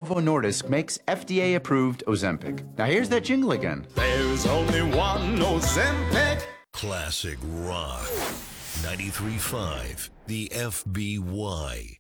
Novo Nordisk makes FDA-approved Ozempic. Now here's that jingle again. There's only one Ozempic. Classic Rock. 93.5, the FBY.